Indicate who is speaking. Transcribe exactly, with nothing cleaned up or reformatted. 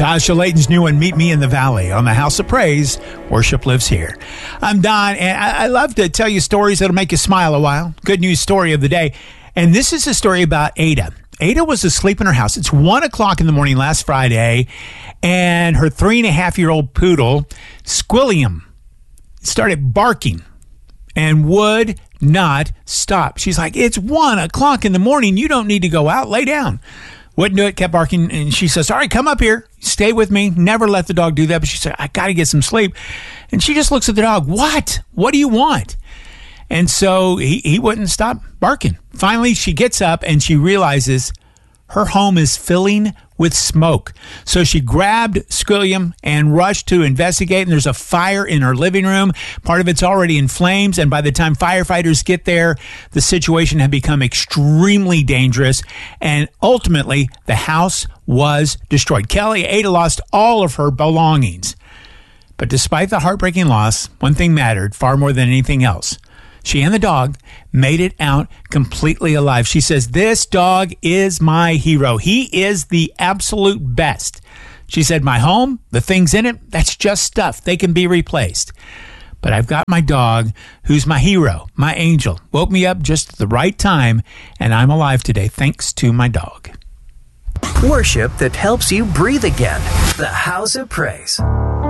Speaker 1: Tasha Layton's new one, Meet Me in the Valley, on the House of Praise. Worship lives here. I'm Don, and I, I love to tell you stories that'll make you smile a while. Good news story of the day. And this is a story about Ada. Ada was asleep in her house. It's one o'clock in the morning last Friday, and her three and a half year old poodle, Squilliam, started barking and would not stop. She's like, it's one o'clock in the morning. You don't need to go out. Lay down. Wouldn't do it, kept barking. And she says, all right, come up here. Stay with me. Never let the dog do that. But she said, I got to get some sleep. And she just looks at the dog. What? What do you want? And so he, he wouldn't stop barking. Finally, she gets up and she realizes her home is filling with smoke. So she grabbed Squilliam and rushed to investigate. And there's a fire in her living room. Part of it's already in flames. And by the time firefighters get there, the situation had become extremely dangerous. And ultimately, the house was destroyed. Kelly, Ada lost all of her belongings. But despite the heartbreaking loss, one thing mattered far more than anything else. She and the dog made it out completely alive. She says, this dog is my hero. He is the absolute best. She said, my home, the things in it, that's just stuff. They can be replaced. But I've got my dog, who's my hero, my angel. Woke me up just at the right time, and I'm alive today thanks to my dog.
Speaker 2: Worship that helps you breathe again. The House of Praise.